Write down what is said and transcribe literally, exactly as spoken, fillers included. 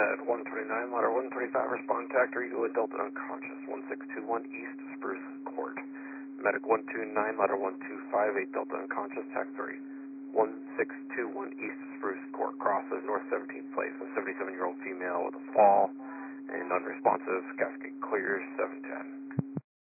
Med one twenty-nine, ladder one thirty-five, respond to actor Eagle adult and unconscious, one six two one East Spruce Court. Medic one two nine, ladder one two five, eight Delta unconscious, tac three. one six two one East Spruce Court, crosses North seventeenth Place, a seventy-seven-year-old female with a fall and unresponsive, casket clears, seven ten.